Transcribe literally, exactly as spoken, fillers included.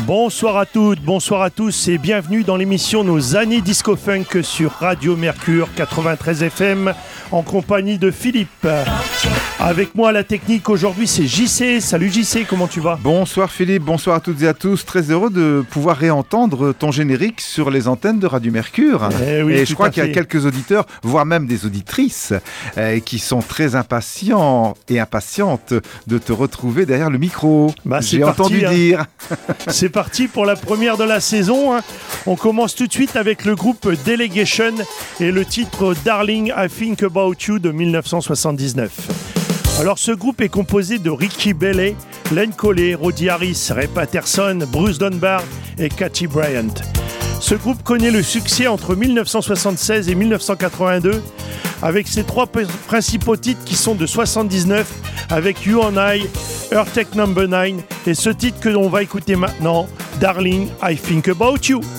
Bonsoir à toutes, bonsoir à tous et bienvenue dans l'émission Nos années Disco Funk sur Radio Mercure quatre-vingt-treize F M en compagnie de Philippe. Avec moi à la technique aujourd'hui c'est J C. Salut J C, comment tu vas ? Bonsoir Philippe, bonsoir à toutes et à tous. Très heureux de pouvoir réentendre ton générique sur les antennes de Radio Mercure. Eh oui, et je crois à qu'il y a fait. quelques auditeurs, voire même des auditrices, euh, qui sont très impatients et impatientes de te retrouver derrière le micro. Bah, c'est J'ai parti, entendu hein. dire. C'est parti pour la première de la saison. hein. On commence tout de suite avec le groupe Delegation et le titre Darling, I Think About You de dix-neuf cent soixante-dix-neuf. Alors ce groupe est composé de Ricky Bailey, Len Coley, Roddy Harris, Ray Patterson, Bruce Dunbar et Cathy Bryant. Ce groupe connaît le succès entre dix-neuf cent soixante-seize et dix-neuf cent quatre-vingt-deux avec ses trois p- principaux titres qui sont de soixante-dix-neuf avec You and I, Earth Tech Number nine et ce titre que l'on va écouter maintenant, Darling, I Think About You.